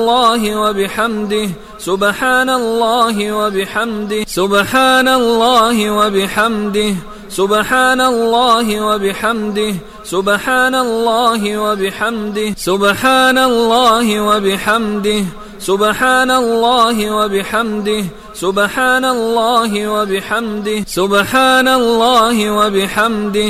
الله وبحمده سبحان الله وبحمده سبحان الله وبحمده سبحان الله وبحمده سبحان الله وبحمده سبحان الله وبحمده سبحان الله وبحمده سبحان الله وبحمده سبحان الله وبحمده